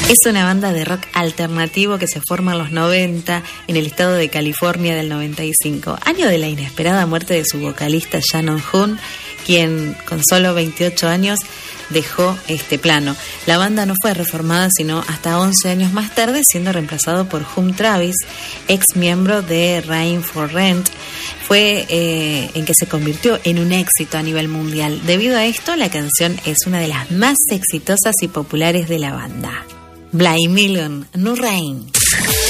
Es una banda de rock alternativo que se forma en los 90 en el estado de California del 95, año de la inesperada muerte de su vocalista Shannon Hoon, quien con solo 28 años dejó este plano. La banda no fue reformada sino hasta 11 años más tarde, siendo reemplazado por Hume Travis, ex miembro de Rain for Rent. Fue en que se convirtió en un éxito a nivel mundial. Debido a esto, la canción es una de las más exitosas y populares de la banda. Blind Million, No Rain.